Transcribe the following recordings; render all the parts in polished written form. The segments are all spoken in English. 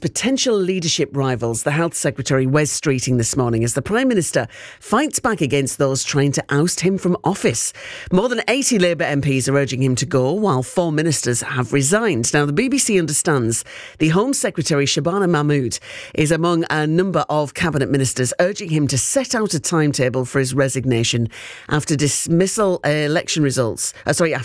potential leadership rivals, the Health Secretary Wes Streeting this morning, as the Prime Minister fights back against those trying to oust him from office. More than 80 Labour MPs are urging him to go, while 4 ministers have resigned. Now, the BBC understands the Home Secretary, Shabana Mahmood, is among a number of Cabinet Ministers urging him to set out a timetable for his resignation after dismal election results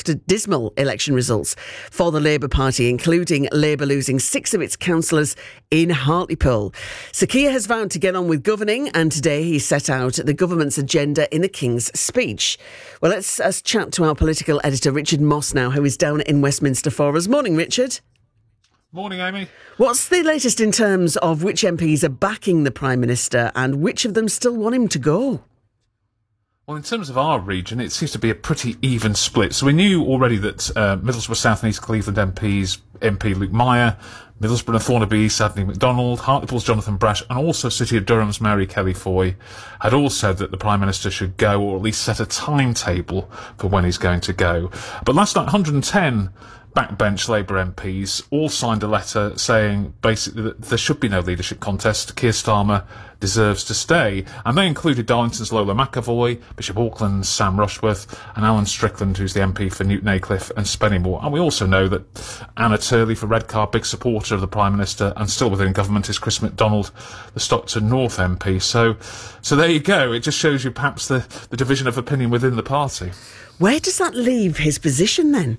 for the Labour Party, including Labour losing 6 of its councillors in Hartlepool. Sir Keir has vowed to get on with governing, and today he set out the government's agenda in the King's Speech. Well, let's chat to our political editor, Richard Moss, now, who is down in Westminster for us. Morning, Richard. Morning, Amy. What's the latest in terms of which MPs are backing the Prime Minister and which of them still want him to go? Well, in terms of our region, it seems to be a pretty even split. So we knew already that Middlesbrough South and East Cleveland MP Luke Meyer, Middlesbrough and Thornaby East Anthony MacDonald, Hartlepool's Jonathan Brash, and also City of Durham's Mary Kelly Foy had all said that the Prime Minister should go, or at least set a timetable for when he's going to go. But last night, 110 backbench Labour MPs all signed a letter saying basically that there should be no leadership contest. Keir Starmer deserves to stay. And they included Darlington's Lola McAvoy, Bishop Auckland's Sam Rushworth, and Alan Strickland, who's the MP for Newton Aycliffe and Spennymoor. And we also know that Anna Turley for Redcar, big supporter of the Prime Minister, and still within government is Chris MacDonald, the Stockton North MP. So there you go. It just shows you perhaps the division of opinion within the party. Where does that leave his position then?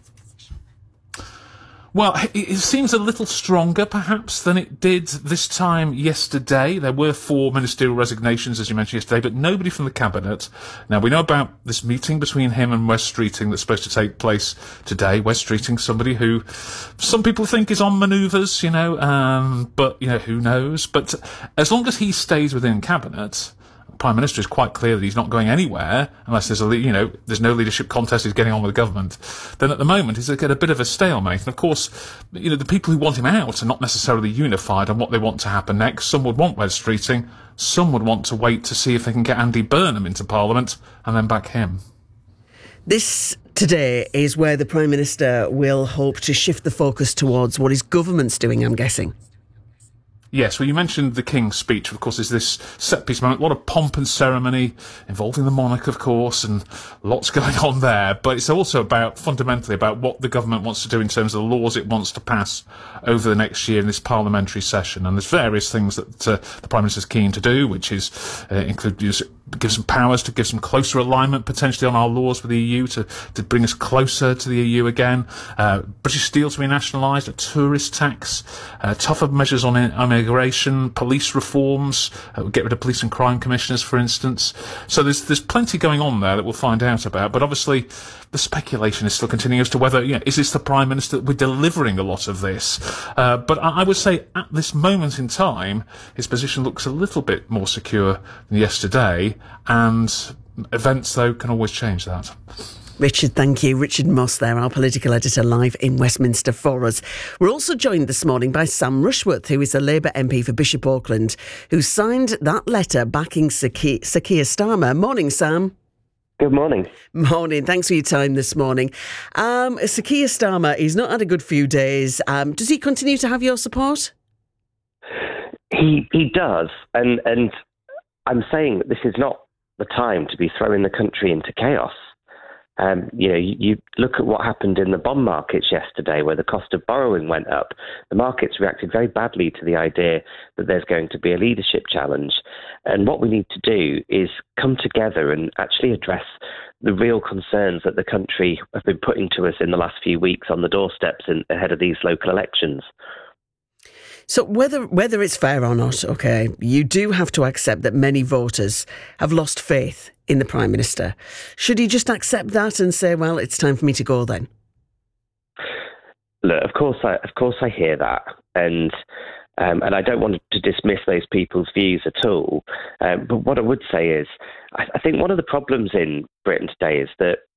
Well, it seems a little stronger, perhaps, than it did this time yesterday. There were 4 ministerial resignations, as you mentioned yesterday, but nobody from the Cabinet. Now, we know about this meeting between him and Wes Streeting that's supposed to take place today. Wes Streeting, somebody who some people think is on manoeuvres, but, who knows? But as long as he stays within Cabinet, Prime Minister is quite clear that he's not going anywhere unless there's there's no leadership contest, he's getting on with the government. Then at the moment he's at a bit of a stalemate. And of course, the people who want him out are not necessarily unified on what they want to happen next. Some would want Wes Streeting, some would want to wait to see if they can get Andy Burnham into Parliament and then back him. This today is where the Prime Minister will hope to shift the focus towards what his government's doing, I'm guessing. Yes, well, you mentioned the King's Speech, of course, is this set-piece moment, a lot of pomp and ceremony involving the monarch, of course, and lots going on there. But it's also fundamentally about what the government wants to do in terms of the laws it wants to pass over the next year in this parliamentary session. And there's various things that the Prime Minister's keen to do, which is give some powers to give some closer alignment potentially on our laws with the EU to bring us closer to the EU again. British Steel to be nationalised, a tourist tax, tougher measures on immigration, police reforms, get rid of police and crime commissioners, for instance. So there's plenty going on there that we'll find out about. But obviously, the speculation is still continuing as to whether, is this the Prime Minister that we're delivering a lot of this? But I would say at this moment in time, his position looks a little bit more secure than yesterday, and events, though, can always change that. Richard, thank you. Richard Moss there, our political editor, live in Westminster for us. We're also joined this morning by Sam Rushworth, who is a Labour MP for Bishop Auckland, who signed that letter backing Sir Keir Starmer. Morning, Sam. Good morning. Morning. Thanks for your time this morning. Sir Keir Starmer, he's not had a good few days. Does he continue to have your support? He does. And I'm saying that this is not the time to be throwing the country into chaos. You look at what happened in the bond markets yesterday, where the cost of borrowing went up. The markets reacted very badly to the idea that there's going to be a leadership challenge. And what we need to do is come together and actually address the real concerns that the country have been putting to us in the last few weeks on the doorsteps ahead of these local elections. So whether it's fair or not, OK, you do have to accept that many voters have lost faith in the Prime Minister. Should he just accept that and say, well, it's time for me to go then? Look, of course I hear that. And I don't want to dismiss those people's views at all. But what I would say is, I think one of the problems in Britain today is that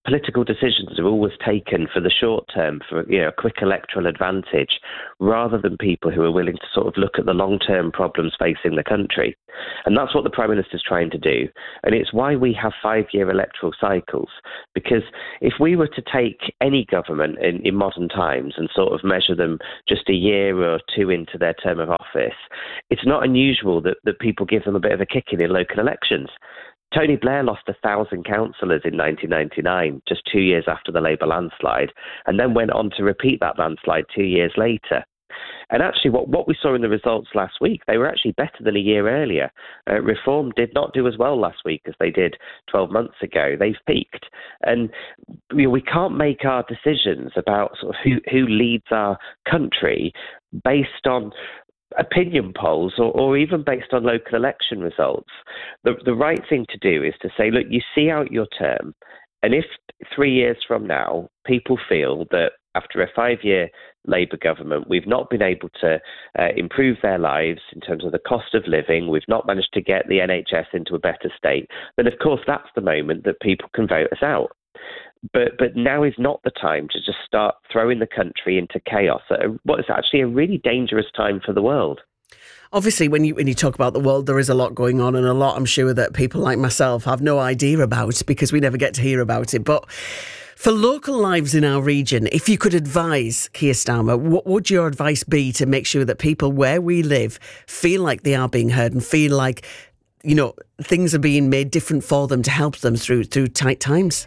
political decisions are always taken for the short term, for a quick electoral advantage, rather than people who are willing to sort of look at the long-term problems facing the country. And that's what the Prime Minister's trying to do. And it's why we have 5-year electoral cycles. Because if we were to take any government in modern times and sort of measure them just a year or two into their term of office, it's not unusual that people give them a bit of a kick in local elections. Tony Blair lost 1,000 councillors in 1999, just 2 years after the Labour landslide, and then went on to repeat that landslide 2 years later. And actually, what we saw in the results last week, they were actually better than a year earlier. Reform did not do as well last week as they did 12 months ago. They've peaked. And we can't make our decisions about sort of who leads our country based on opinion polls or even based on local election results. The right thing to do is to say, look, you see out your term, and if 3 years from now people feel that after a 5-year Labour government we've not been able to improve their lives in terms of the cost of living, we've not managed to get the NHS into a better state, then of course that's the moment that people can vote us out. But now is not the time to just start throwing the country into chaos at what is actually a really dangerous time for the world. Obviously, when you talk about the world, there is a lot going on, and a lot I'm sure that people like myself have no idea about because we never get to hear about it. But for local lives in our region, if you could advise Keir Starmer, what would your advice be to make sure that people where we live feel like they are being heard and feel like, things are being made different for them to help them through tight times?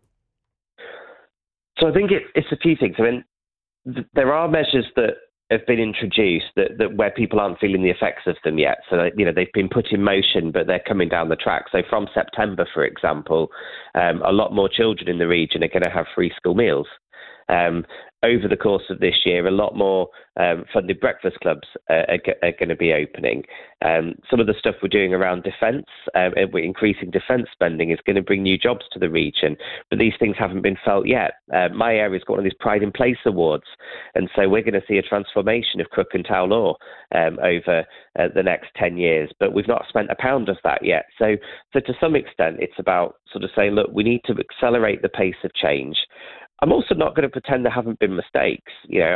So I think it's a few things. I mean, there are measures that have been introduced that where people aren't feeling the effects of them yet. So, they've been put in motion, but they're coming down the track. So from September, for example, a lot more children in the region are going to have free school meals. Over the course of this year, a lot more funded breakfast clubs are going to be opening. Some of the stuff we're doing around defence, we're increasing defence spending, is going to bring new jobs to the region. But these things haven't been felt yet. My area's got one of these Pride in Place awards, and so we're going to see a transformation of Crook and Tow Law over the next 10 years. But we've not spent a pound of that yet. So to some extent, it's about sort of saying, look, we need to accelerate the pace of change. I'm also not going to pretend there haven't been mistakes.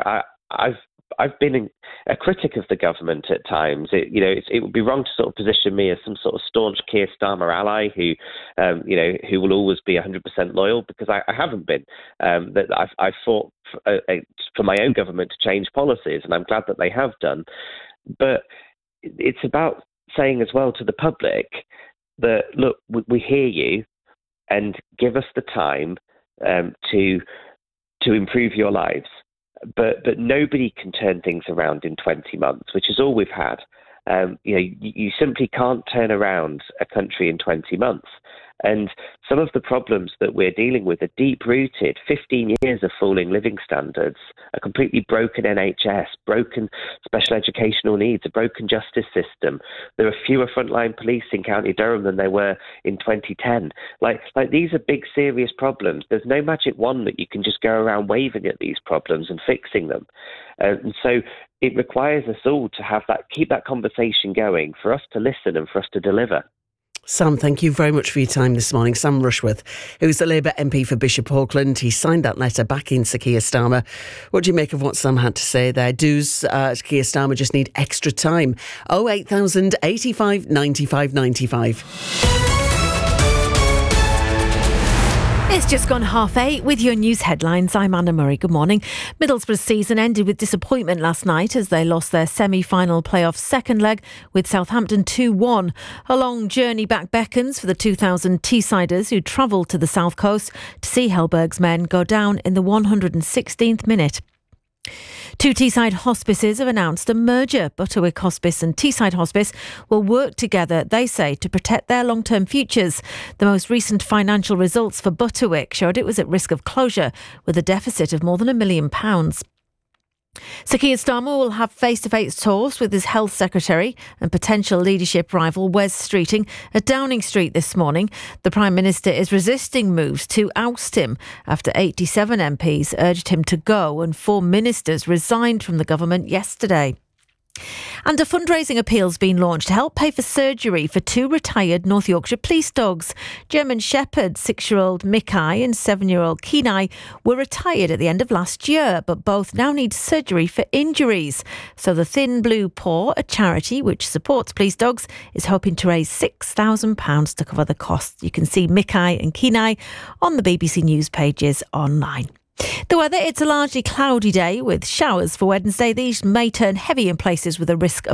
I've been a critic of the government at times. It would be wrong to sort of position me as some sort of staunch Keir Starmer ally who will always be 100% loyal, because I haven't been. That I've fought for my own government to change policies, and I'm glad that they have done. But it's about saying as well to the public that, look, we hear you, and give us the time to improve your lives, but nobody can turn things around in 20 months, which is all we've had. You simply can't turn around a country in 20 months. And some of the problems that we're dealing with are deep-rooted. 15 years of falling living standards, a completely broken NHS, broken special educational needs, a broken justice system. There are fewer frontline police in County Durham than there were in 2010. Like these are big, serious problems. There's no magic wand that you can just go around waving at these problems and fixing them. And so it requires us all to keep that conversation going, for us to listen and for us to deliver. Sam, thank you very much for your time this morning. Sam Rushworth, who's the Labour MP for Bishop Auckland. He signed that letter back in to Keir Starmer. What do you make of what Sam had to say there? Does Keir Starmer just need extra time? 08000 85 95 95. It's just gone 8:30 with your news headlines. I'm Anna Murray. Good morning. Middlesbrough's season ended with disappointment last night as they lost their semi-final playoff second leg with Southampton 2-1. A long journey back beckons for the 2000 Teessiders who travelled to the South Coast to see Hellberg's men go down in the 116th minute. Two Teesside hospices have announced a merger. Butterwick Hospice and Teesside Hospice will work together, they say, to protect their long-term futures. The most recent financial results for Butterwick showed it was at risk of closure with a deficit of more than £1 million. Sir Keir Starmer will have face-to-face talks with his health secretary and potential leadership rival Wes Streeting at Downing Street this morning. The Prime Minister is resisting moves to oust him after 87 MPs urged him to go and 4 ministers resigned from the government yesterday. And a fundraising appeal's been launched to help pay for surgery for 2 retired North Yorkshire police dogs. German Shepherd 6-year-old Mickey and 7-year-old Kenai were retired at the end of last year, but both now need surgery for injuries. So the Thin Blue Paw, a charity which supports police dogs, is hoping to raise £6,000 to cover the costs. You can see Mickey and Kenai on the BBC News pages online. The weather, it's a largely cloudy day with showers for Wednesday. These may turn heavy in places with a risk of